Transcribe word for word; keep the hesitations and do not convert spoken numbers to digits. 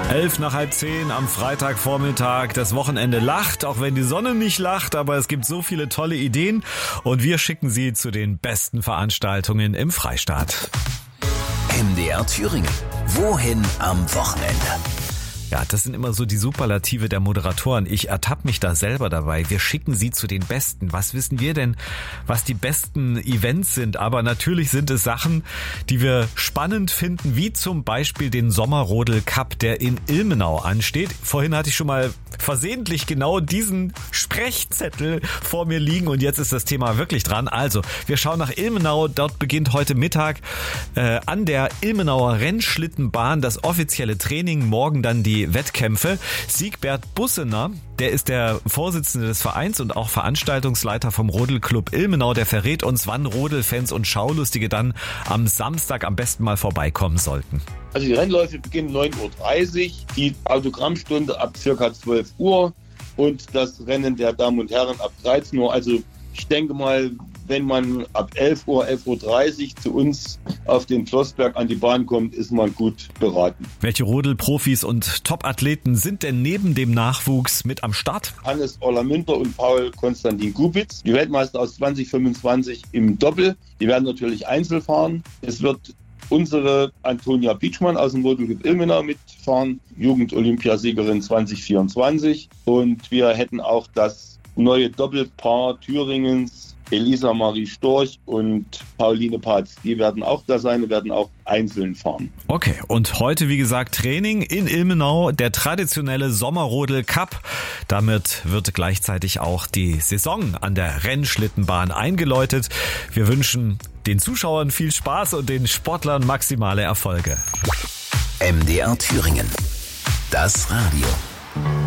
Elf nach halb zehn am Freitagvormittag. Das Wochenende lacht, auch wenn die Sonne nicht lacht, aber es gibt so viele tolle Ideen und wir schicken Sie zu den besten Veranstaltungen im Freistaat. M D R Thüringen. Wohin am Wochenende? Ja, das sind immer so die Superlative der Moderatoren. Ich ertappe mich da selber dabei. Wir schicken Sie zu den Besten. Was wissen wir denn, was die besten Events sind? Aber natürlich sind es Sachen, die wir spannend finden, wie zum Beispiel den Sommerrodel Cup, der in Ilmenau ansteht. Vorhin hatte ich schon mal versehentlich genau diesen Sprechzettel vor mir liegen und jetzt ist das Thema wirklich dran. Also, wir schauen nach Ilmenau. Dort beginnt heute Mittag äh, an der Ilmenauer Rennschlittenbahn das offizielle Training. Morgen dann die Wettkämpfe. Siegbert Bussener, der ist der Vorsitzende des Vereins und auch Veranstaltungsleiter vom Rodelclub Ilmenau, der verrät uns, wann Rodelfans und Schaulustige dann am Samstag am besten mal vorbeikommen sollten. Also die Rennläufe beginnen neun Uhr dreißig, die Autogrammstunde ab ca. zwölf Uhr und das Rennen der Damen und Herren ab dreizehn Uhr. Also ich denke mal, wenn man ab elf Uhr, elf Uhr dreißig zu uns auf den Flossberg an die Bahn kommt, ist man gut beraten. Welche Rodelprofis und Topathleten sind denn neben dem Nachwuchs mit am Start? Hannes Orlamünter und Paul Konstantin Kubitz, die Weltmeister aus zwanzig fünfundzwanzig im Doppel. Die werden natürlich Einzel fahren. Es wird unsere Antonia Pietschmann aus dem Rodelclub Ilmenau mitfahren, Jugend-Olympiasiegerin zwanzig vierundzwanzig. Und wir hätten auch das neue Doppelpaar Thüringens, Elisa Marie Storch und Pauline Patz. Die werden auch da sein und werden auch einzeln fahren. Okay, und heute, wie gesagt, Training in Ilmenau, der traditionelle Sommerrodel Cup. Damit wird gleichzeitig auch die Saison an der Rennschlittenbahn eingeläutet. Wir wünschen den Zuschauern viel Spaß und den Sportlern maximale Erfolge. M D R Thüringen. Das Radio.